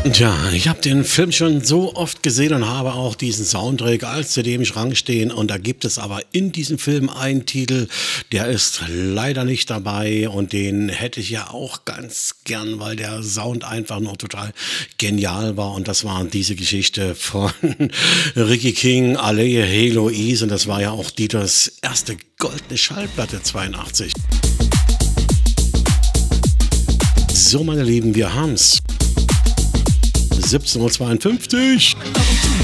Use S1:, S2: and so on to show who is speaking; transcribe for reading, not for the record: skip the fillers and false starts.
S1: Tja, ich habe den Film schon so oft gesehen und habe auch diesen Soundtrack als CD im Schrank stehen. Und da gibt es aber in diesem Film einen Titel, der ist leider nicht dabei. Und den hätte ich ja auch ganz gern, weil der Sound einfach noch total genial war. Und das war diese Geschichte von Ricky King, Allee, Halo Ease. Und das war ja auch Dieters erste goldene Schallplatte 82. So, meine Lieben, wir haben's. 17:52 Uhr.